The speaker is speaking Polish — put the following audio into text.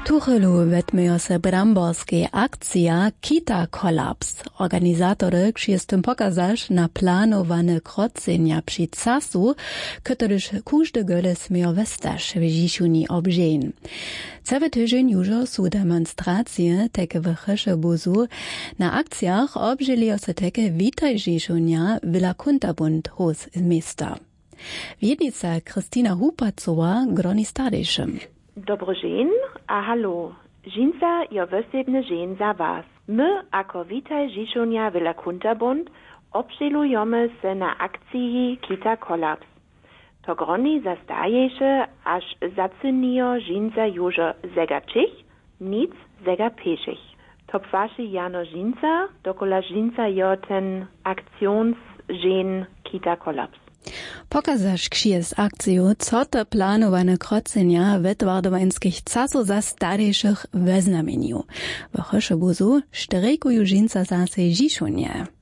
Tuchelu wetmyja se bramborskie akcja Kita Kolaps. Organizatory krzystym pokazasz na planowane krocenia przy casu, któryż każdy goles miał westaż w Ziszuni obrzeń. Cały tydzień już są demonstracje takie w Cheszebuzu. Na akcjach obrzeli se takie Witaj Ziszunia Villa Kunterbund hos z miasta. Wiednica Krystyna Hupacowa groni stadyszym. Dobro dzień, a hallo. Dżinsa jo wysebny dzień za was. My, ako Witaj Ziszunia Villa Kunterbund, obżelujemy se na akcji Kita Kolaps. To groni zastaješe, aż zacynijo dżinsa już zegačich, nic zegapešich. To pwaszy jano dżinsa, dokola dżinsa jo ten aktionsdzień Kita Kolaps. Pokazasz księdz akciju, co to planowane krocenia wetwardowańskich czasów za starszych we znamieniu. W Cheszebuzu strejkują dżinsa zase Ziszunie.